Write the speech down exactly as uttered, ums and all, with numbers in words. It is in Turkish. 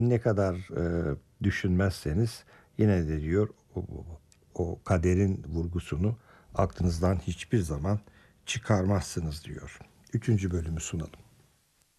Ne kadar, eee, düşünmezseniz yine de diyor o o kaderin vurgusunu aklınızdan hiçbir zaman çıkarmazsınız diyor. Üçüncü bölümü sunalım.